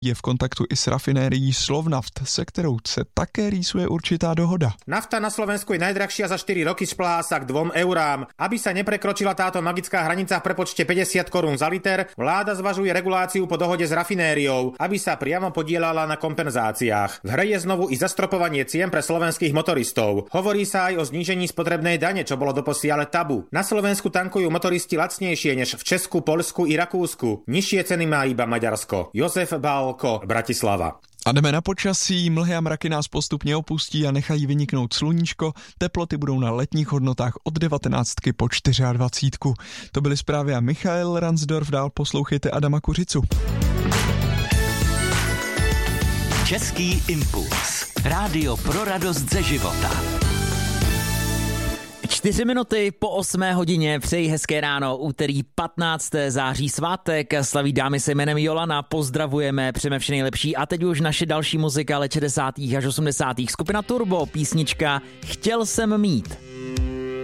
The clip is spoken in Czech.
Je v kontaktu i s rafinérií Slovnaft, se ktorou se také rýsuje určitá dohoda. Nafta na Slovensku je najdrahšia za 4 roky, šplhá sa k 2 eurám. Aby sa neprekročila táto magická hranica v prepočte 50 korún za liter, vláda zvažuje reguláciu po dohode s rafinériou, aby sa priamo podielala na kompenzáciách. V hre je znovu i zastropovanie cien pre slovenských motoristov. Hovorí sa aj o znížení spotrebnej dane, čo bolo doposiaľ tabu. Na Slovensku tankujú motoristi lacnejšie než v Česku, Poľsku i Rakúsku. Nižšie ceny má iba Maďarsko. Josef Bálko, Bratislava. A jdeme na počasí, mlhy a mraky nás postupně opustí a nechají vyniknout sluníčko, teploty budou na letních hodnotách od 19 po 24. To byly zprávy a Michael Ransdorf, dál poslouchejte Adama Kuřicu. Český impuls. Rádio pro radost ze života. 4 minuty po 8 hodině, přeji hezké ráno, úterý 15. září, svátek, slaví dámy se jménem Jolana, pozdravujeme, přejeme vše nejlepší a teď už naše další muzika let 60. až 80. Skupina Turbo, písnička Chtěl jsem mít.